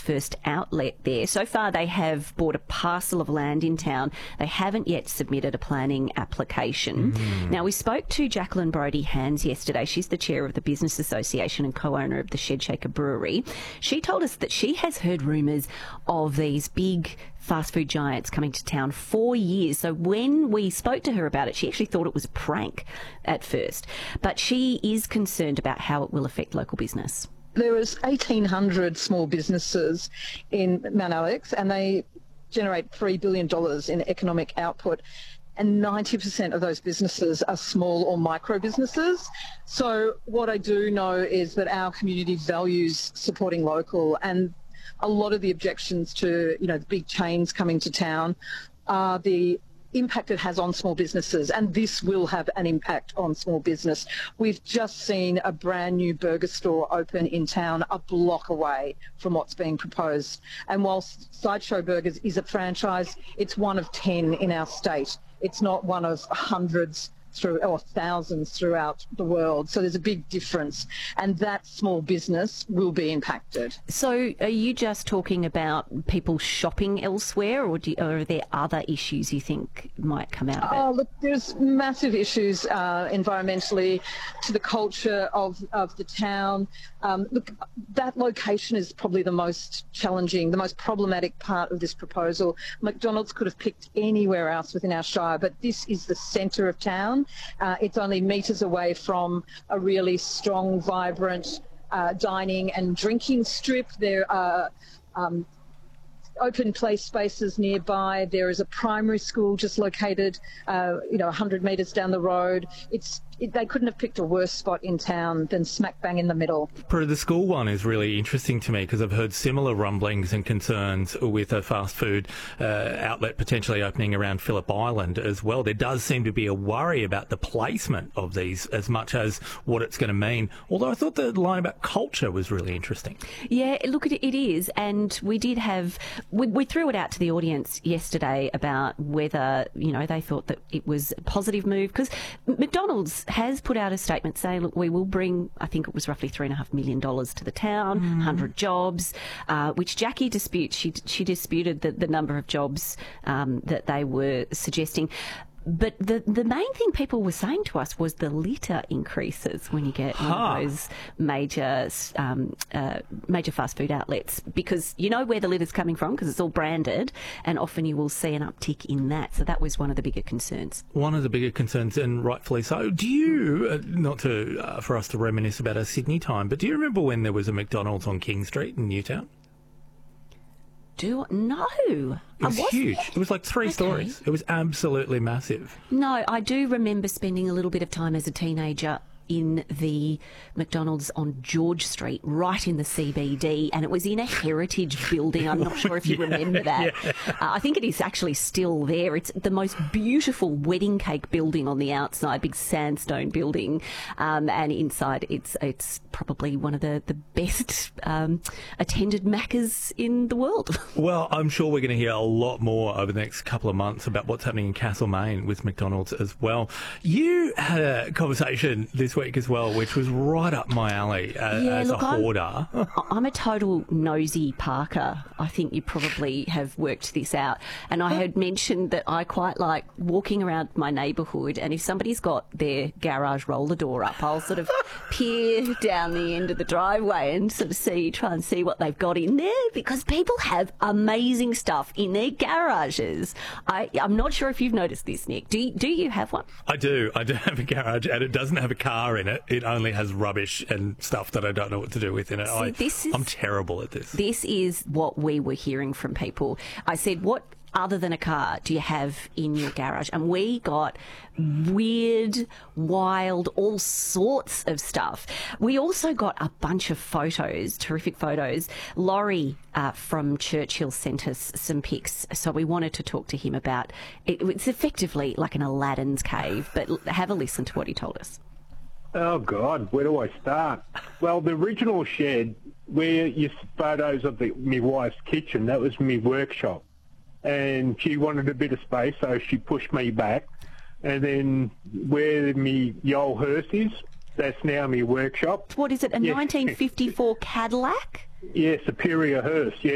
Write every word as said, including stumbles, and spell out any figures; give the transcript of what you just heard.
first outlet there. So far they have bought a parcel of land in town. They haven't yet submitted a planning application. Mm. Now, we spoke to Jacqueline Brodie-Hands yesterday. She's the chair of the Business Association and co-owner of the Shed Shaker Brewery. She told us that she has heard rumours of these big fast food giants coming to town for years. So when we spoke to her about it, she actually thought it was a prank at first. But she is concerned about how it will affect local business. There was eighteen hundred small businesses in Mount Alex, and they generate three billion dollars in economic output. And ninety percent of those businesses are small or micro businesses. So what I do know is that our community values supporting local, and a lot of the objections to, you know, the big chains coming to town are the impact it has on small businesses, and this will have an impact on small business. We've just seen a brand new burger store open in town a block away from what's being proposed. And whilst Sideshow Burgers is a franchise, it's one of ten in our state. It's not one of hundreds through or thousands throughout the world. So there's a big difference, and that small business will be impacted. So are you just talking about people shopping elsewhere, or, do you, or are there other issues you think might come out of it? Oh, look, there's massive issues uh, environmentally, to the culture of, of the town. Um, look, that location is probably the most challenging, the most problematic part of this proposal. McDonald's could have picked anywhere else within our shire, but this is the centre of town. Uh, it's only metres away from a really strong, vibrant uh, dining and drinking strip. There are um, open play spaces nearby. There is a primary school just located, uh, you know, one hundred metres down the road. It's it, they couldn't have picked a worse spot in town than smack bang in the middle. Prue, the school one is really interesting to me because I've heard similar rumblings and concerns with a fast food uh, outlet potentially opening around Phillip Island as well. There does seem to be a worry about the placement of these as much as what it's going to mean. Although I thought the line about culture was really interesting. Yeah, look, it, it is. And we did have, we, we threw it out to the audience yesterday about whether, you know, they thought that it was a positive move, because McDonald's has put out a statement saying, look, we will bring, I think it was roughly three and a half million dollars to the town, mm. one hundred jobs, uh, which Jackie disputes. She she disputed the, the number of jobs um, that they were suggesting. But the the main thing people were saying to us was the litter increases when you get huh. one of those major um, uh, major fast food outlets, because you know where the litter's coming from because it's all branded, and often you will see an uptick in that. So that was one of the bigger concerns. One of the bigger concerns, and rightfully so. Do you, uh, not to uh, for us to reminisce about our Sydney time, but do you remember when there was a McDonald's on King Street in Newtown? Do no. It was huge. It was like three okay. stories. It was absolutely massive. No, I do remember spending a little bit of time as a teenager in the McDonald's on George Street, right in the C B D, and it was in a heritage building. I'm not sure if you yeah, remember that. Yeah. Uh, I think it is actually still there. It's the most beautiful wedding cake building on the outside, big sandstone building, um, and inside it's it's probably one of the, the best um, attended Maccas in the world. Well, I'm sure we're going to hear a lot more over the next couple of months about what's happening in Castlemaine with McDonald's as well. You had a conversation this week as well, which was right up my alley uh, yeah, as look, a hoarder. I'm, I'm a total nosy Parker. I think you probably have worked this out. And I had mentioned that I quite like walking around my neighbourhood, and if somebody's got their garage roller door up, I'll sort of peer down the end of the driveway and sort of see, try and see what they've got in there, because people have amazing stuff in their garages. I, I'm not sure if you've noticed this, Nick. Do you, do you have one? I do. I do have a garage, and it doesn't have a car in it. It only has rubbish and stuff that I don't know what to do with in it. See, I, this is, I'm terrible at this. This is what we were hearing from people. I said, what other than a car do you have in your garage? And we got weird, wild, all sorts of stuff. We also got a bunch of photos, terrific photos. Laurie uh, from Churchill sent us some pics, so we wanted to talk to him about it. It's effectively like an Aladdin's cave, but have a listen to what he told us. Oh, God, where do I start? Well, the original shed, where you photos of the, my wife's kitchen, that was my workshop. And she wanted a bit of space, so she pushed me back. And then where my old hearse is, that's now my workshop. What is it, a yes. nineteen fifty-four Cadillac? Yeah, Superior hearse, yeah.